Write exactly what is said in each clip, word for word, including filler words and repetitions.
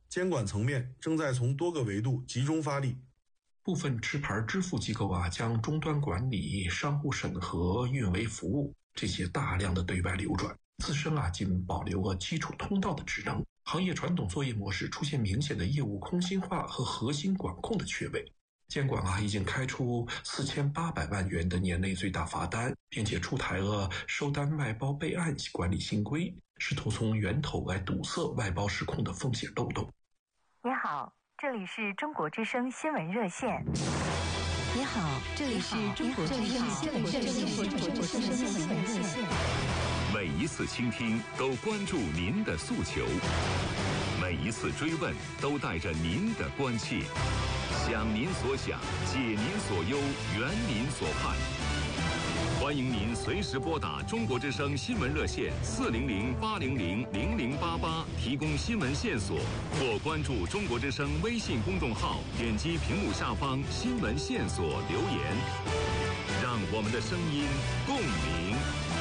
监管层面正在从多个维度集中发力。 部分持牌支付机构啊，将终端管理、商户审核、运维服务这些大量的对外流转，自身啊仅保留了基础通道的职能，行业传统作业模式出现明显的业务空心化和核心管控的缺位。监管啊已经开出四千八百万元的年内最大罚单，并且出台了收单外包备案管理新规，试图从源头来堵塞外包失控的风险漏洞。 你好，这里是中国之声新闻热线。 你好，这里是中国之声新闻热线。 每一次倾听都关注您的诉求，每一次追问都带着您的关切。想您所想，解您所忧，圆您所盼。欢迎您随时拨打中国之声新闻热线四零零八零零零零八八提供新闻线索，或关注中国之声微信公众号，点击屏幕下方新闻线索留言，让我们的声音共鸣。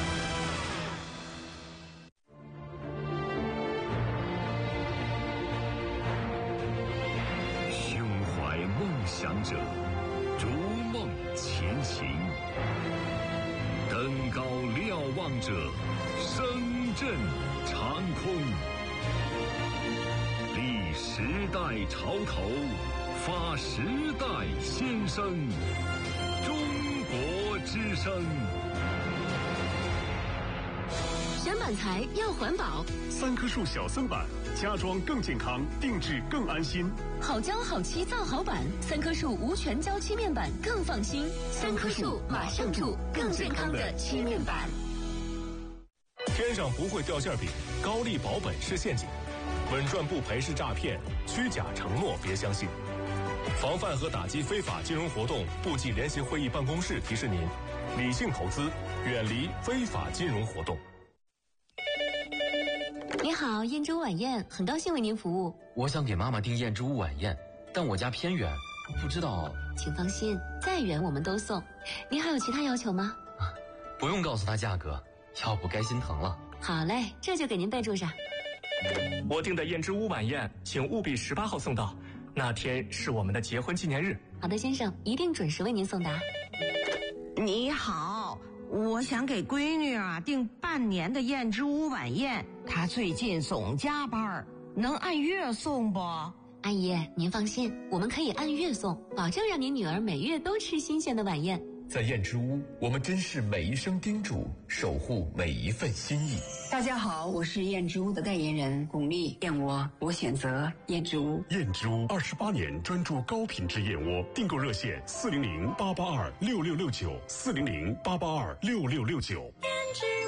梦想者逐梦前行，登高瞭望者声震长空，立时代潮头，发时代先声，中国之声。 选板材要环保， 三棵树小森板，家装更健康，定制更安心。 好胶好漆造好板，三棵树无全胶漆面板更放心。三棵树马上住更健康的漆面板。 天上不会掉馅饼，高利保本是陷阱，稳赚不赔是诈骗，虚假承诺别相信。防范和打击非法金融活动部际联席会议办公室提示您：理性投资，远离非法金融活动。 你好，燕之屋晚宴，很高兴为您服务。 我想给妈妈订燕之屋晚宴，但我家偏远，不知道。 请放心，再远我们都送。您还有其他要求吗？ 不用告诉她价格，要不该心疼了。 好嘞，这就给您备注上。 我订的燕之屋晚宴，请务必十八号送到，那天是我们的结婚纪念日。 好的，先生，一定准时为您送达。 你好，我想给闺女啊订半年的燕之屋晚宴，她最近总加班，能按月送不？ 阿姨，您放心，我们可以按月送，保证让您女儿每月都吃新鲜的晚宴。 在燕之屋，我们珍视每一声叮嘱，守护每一份心意。 大家好，我是燕之屋的代言人巩俐，燕窝我选择燕之屋。 燕之屋二十八年专注高品质燕窝，订购热线四零零八八二六六六九四零零八八二六六六九。燕之